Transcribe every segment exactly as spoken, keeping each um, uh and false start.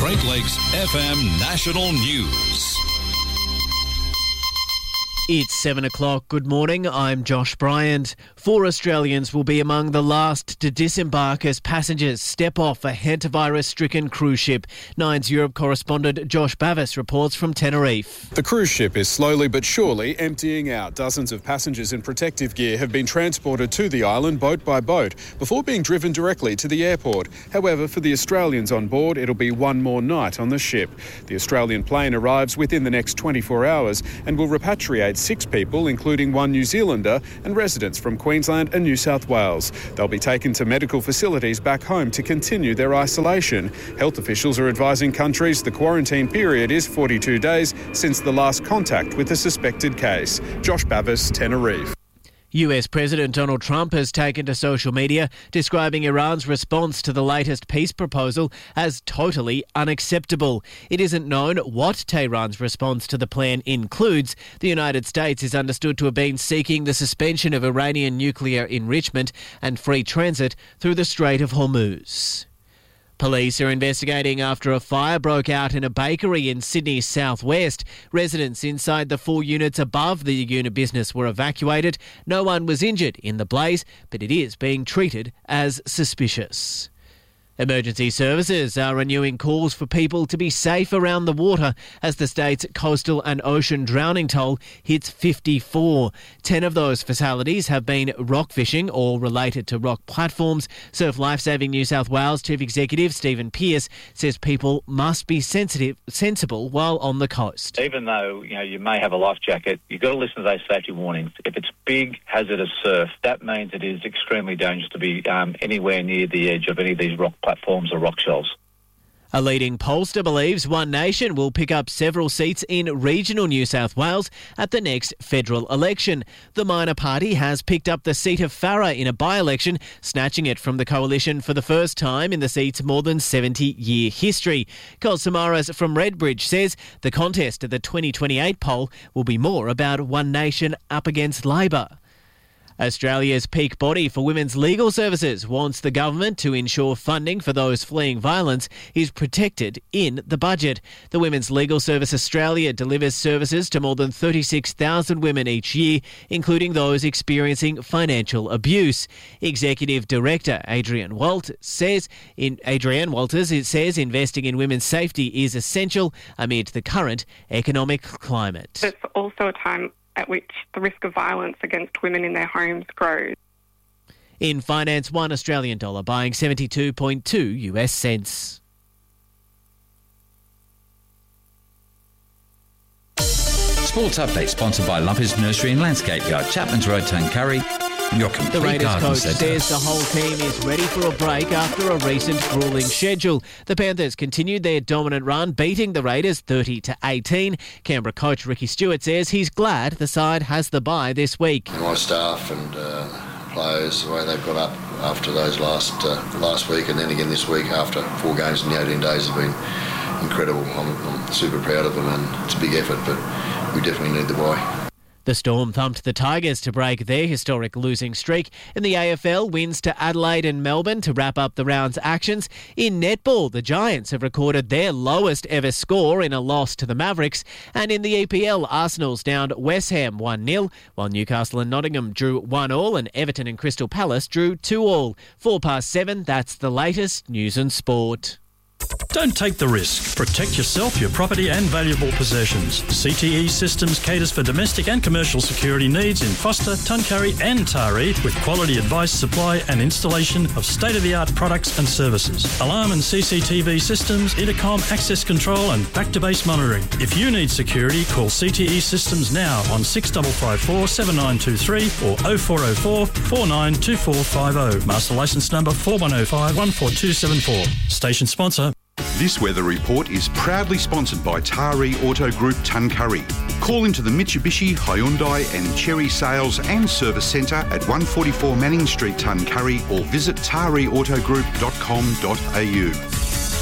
Great Lakes F M National News. It's seven o'clock. Good morning. I'm Josh Bryant. Four Australians will be among the last to disembark as passengers step off a hantavirus-stricken cruise ship. Nine's Europe correspondent Josh Bavis reports from Tenerife. The cruise ship is slowly but surely emptying out. Dozens of passengers in protective gear have been transported to the island boat by boat before being driven directly to the airport. However, for the Australians on board, it'll be one more night on the ship. The Australian plane arrives within the next twenty-four hours and will repatriate six people, including one New Zealander and residents from Queensland and New South Wales. They'll be taken to medical facilities back home to continue their isolation. Health officials are advising countries the quarantine period is forty-two days since the last contact with a suspected case. Josh Bavis, Tenerife. U S President Donald Trump has taken to social media describing Iran's response to the latest peace proposal as totally unacceptable. It isn't known what Tehran's response to the plan includes. The United States is understood to have been seeking the suspension of Iranian nuclear enrichment and free transit through the Strait of Hormuz. Police are investigating after a fire broke out in a bakery in Sydney's southwest. Residents inside the four units above the unit business were evacuated. No one was injured in the blaze, but it is being treated as suspicious. Emergency services are renewing calls for people to be safe around the water as the state's coastal and ocean drowning toll hits fifty-four. Ten of those fatalities have been rock fishing or related to rock platforms. Surf Lifesaving New South Wales Chief Executive Stephen Pearce says people must be sensitive, sensible while on the coast. Even though you know you may have a life jacket, you've got to listen to those safety warnings. If it's big, hazardous surf, that means it is extremely dangerous to be um, anywhere near the edge of any of these rock platforms or rock shelves. A leading pollster believes One Nation will pick up several seats in regional New South Wales at the next federal election. The minor party has picked up the seat of Farrer in a by-election, snatching it from the coalition for the first time in the seat's more than seventy-year history. Col Samaras from Redbridge says the contest at the twenty twenty-eight poll will be more about One Nation up against Labor. Australia's peak body for women's legal services wants the government to ensure funding for those fleeing violence is protected in the budget. The Women's Legal Service Australia delivers services to more than thirty-six thousand women each year, including those experiencing financial abuse. Executive Director Adrienne Walt says in Adrienne Walters it says investing in women's safety is essential amid the current economic climate. It's also a time at which the risk of violence against women in their homes grows. In finance, one Australian dollar buying seventy-two point two US cents. Sports Update sponsored by Lumpers Nursery and Landscape Yard, Chapman's Road, Tuncurry. Your complete The Raiders garden coach centre. says the whole team is ready for a break after a recent gruelling schedule. The Panthers continued their dominant run, beating the Raiders thirty to eighteen. Canberra coach Ricky Stewart says he's glad the side has the bye this week. My staff and uh, players, the way they've got up after those last uh, last week and then again this week after four games in the eighteen days have been incredible. I'm, I'm super proud of them and it's a big effort, but we definitely need the bye. The Storm thumped the Tigers to break their historic losing streak. In the A F L, wins to Adelaide and Melbourne to wrap up the round's actions. In netball, the Giants have recorded their lowest ever score in a loss to the Mavericks. And in the E P L, Arsenal's downed West Ham one nil, while Newcastle and Nottingham drew one all and Everton and Crystal Palace drew two all. Four past seven, that's the latest news and sport. Don't take the risk. Protect yourself, your property and valuable possessions. C T E Systems caters for domestic and commercial security needs in Foster, Tuncurry and Taree with quality advice, supply and installation of state-of-the-art products and services. Alarm and C C T V systems, intercom, access control and back-to-base monitoring. If you need security, call C T E Systems now on six five five four, seven nine two three or oh four oh four, four nine two four five oh. Master licence number four one oh five, one four two seven four. Station sponsor. This weather report is proudly sponsored by Taree Auto Group Tuncurry. Call into the Mitsubishi, Hyundai and Chery Sales and Service Centre at one forty-four Manning Street, Tuncurry or visit taree auto group dot com dot a u.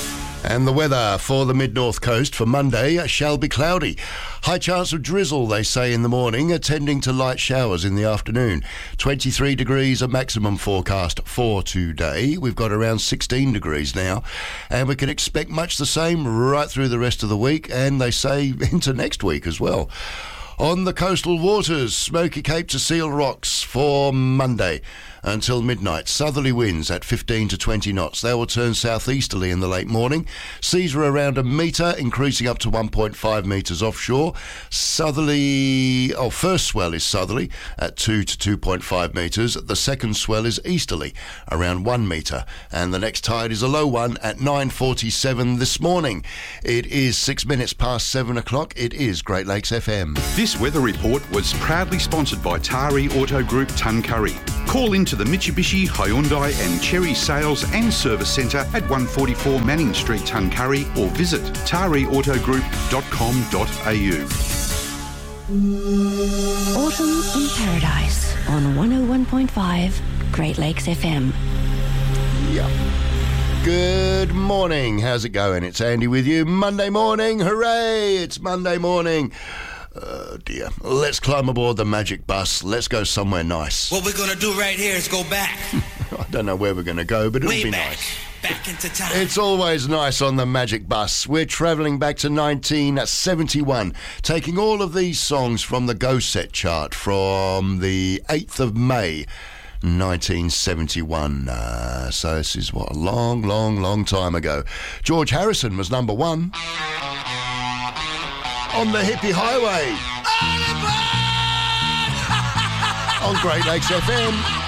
And the weather for the mid-north coast for Monday shall be cloudy. High chance of drizzle, they say, in the morning, attending to light showers in the afternoon. twenty-three degrees a maximum forecast for today. We've got around sixteen degrees now, and we can expect much the same right through the rest of the week, and they say into next week as well. On the coastal waters, Smoky Cape to Seal Rocks for Monday until midnight. Southerly winds at fifteen to twenty knots. They will turn southeasterly in the late morning. Seas are around a metre, increasing up to one point five metres offshore. Southerly, oh, first swell is southerly at two to two point five metres. The second swell is easterly, around one metre. And the next tide is a low one at nine forty-seven this morning. It is six minutes past seven o'clock. It is Great Lakes F M. This weather report was proudly sponsored by Tari Auto Group Tuncurry. Call into the Mitsubishi, Hyundai and Cherry Sales and Service Centre at one forty-four Manning Street, Tuncurry, or visit tari auto group dot com dot a u. Autumn in Paradise on one oh one point five Great Lakes F M. Yeah. Good morning. How's it going? It's Andy with you. Monday morning. Hooray! It's Monday morning. Oh dear. Let's climb aboard the magic bus. Let's go somewhere nice. What we're going to do right here is go back. I don't know where we're going to go, but it'll Way be back. nice. Back into time. It's always nice on the magic bus. We're travelling back to nineteen seventy-one, taking all of these songs from the Go Set chart from the eighth of May. nineteen seventy-one. Uh, so this is, what, a long, long, long time ago. George Harrison was number one. On the hippie highway. On Great Lakes F M.